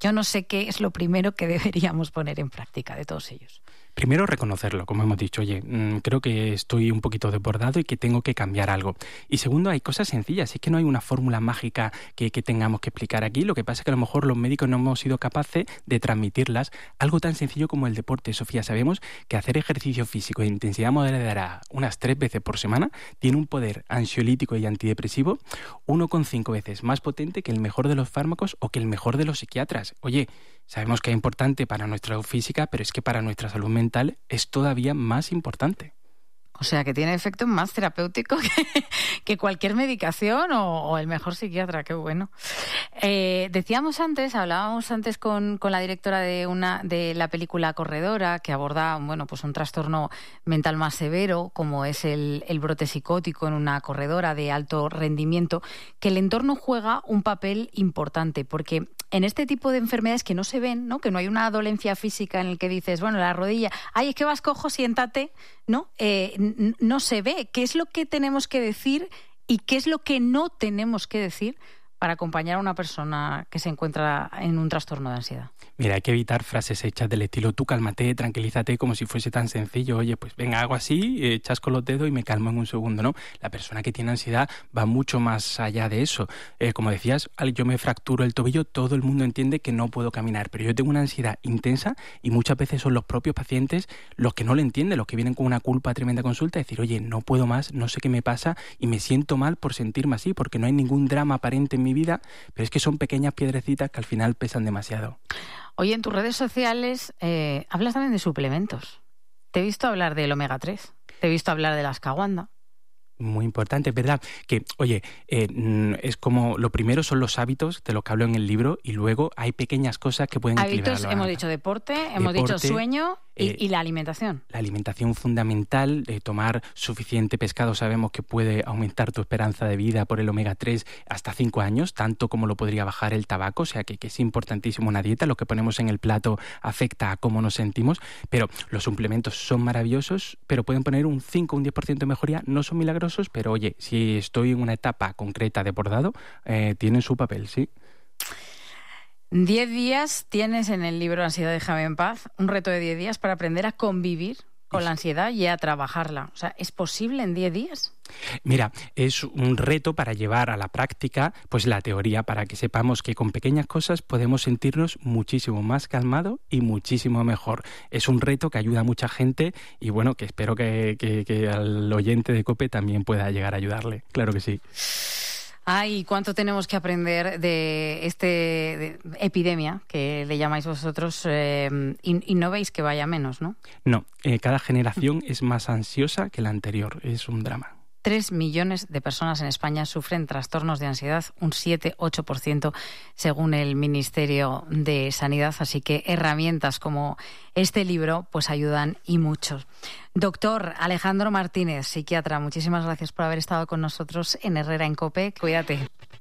Yo no sé qué es lo primero que deberíamos poner en práctica de todos ellos. Primero, reconocerlo, como hemos dicho. Oye, creo que estoy un poquito desbordado y que tengo que cambiar algo. Y segundo, hay cosas sencillas. Es que no hay una fórmula mágica que tengamos que explicar aquí. Lo que pasa es que a lo mejor los médicos no hemos sido capaces de transmitirlas. Algo tan sencillo como el deporte. Sofía, sabemos que hacer ejercicio físico de intensidad moderada unas 3 veces por semana tiene un poder ansiolítico y antidepresivo 1,5 veces más potente que el mejor de los fármacos o que el mejor de los psiquiatras. Oye, sabemos que es importante para nuestra salud física, pero es que para nuestra salud mental es todavía más importante. O sea, que tiene efecto más terapéutico que cualquier medicación o el mejor psiquiatra. Qué bueno. Hablábamos antes con la directora de la película Corredora, que aborda pues un trastorno mental más severo, como es el brote psicótico en una corredora de alto rendimiento, que el entorno juega un papel importante, porque en este tipo de enfermedades que no se ven, ¿no? Que no hay una dolencia física en el que dices, la rodilla, ay, es que vas cojo, siéntate, ¿no? No se ve. ¿Qué es lo que tenemos que decir y qué es lo que no tenemos que decir para acompañar a una persona que se encuentra en un trastorno de ansiedad? Mira, hay que evitar frases hechas del estilo tú cálmate, tranquilízate, como si fuese tan sencillo. Oye, pues venga, hago así, echas con los dedos y me calmo en un segundo, ¿no? La persona que tiene ansiedad va mucho más allá de eso. Como decías, yo me fracturo el tobillo, todo el mundo entiende que no puedo caminar, pero yo tengo una ansiedad intensa y muchas veces son los propios pacientes los que no lo entienden, los que vienen con una culpa tremenda a consulta, decir, oye, no puedo más, no sé qué me pasa y me siento mal por sentirme así, porque no hay ningún drama aparente en mi vida, pero es que son pequeñas piedrecitas que al final pesan demasiado. Oye, en tus redes sociales hablas también de suplementos. Te he visto hablar del omega 3, te he visto hablar de la ashwagandha. Muy importante, es verdad que, oye, es como lo primero son los hábitos de los que hablo en el libro y luego hay pequeñas cosas que pueden equilibrar. Hábitos, hemos dicho deporte, hemos dicho sueño y la alimentación. La alimentación fundamental, tomar suficiente pescado, sabemos que puede aumentar tu esperanza de vida por el omega 3 hasta 5 años, tanto como lo podría bajar el tabaco, o sea que es importantísimo una dieta, lo que ponemos en el plato afecta a cómo nos sentimos, pero los suplementos son maravillosos, pero pueden poner un 5 o un 10% de mejoría, no son milagrosos, pero oye, si estoy en una etapa concreta de bordado, tienen su papel, sí. 10 días tienes en el libro Ansiedad, déjame en paz, un reto de 10 días para aprender a convivir con la ansiedad y a trabajarla. O sea, ¿es posible en 10 días? Mira, es un reto para llevar a la práctica pues la teoría, para que sepamos que con pequeñas cosas podemos sentirnos muchísimo más calmados y muchísimo mejor. Es un reto que ayuda a mucha gente y bueno, que espero que al oyente de COPE también pueda llegar a ayudarle. Claro que sí. Ay, ¿cuánto tenemos que aprender de epidemia, que le llamáis vosotros, y no veis que vaya menos, ¿no? No, cada generación es más ansiosa que la anterior, es un drama. 3 millones de personas en España sufren trastornos de ansiedad, un 7-8% según el Ministerio de Sanidad, así que herramientas como este libro pues ayudan y mucho. Doctor Alejandro Martínez, psiquiatra, muchísimas gracias por haber estado con nosotros en Herrera en COPE. Cuídate.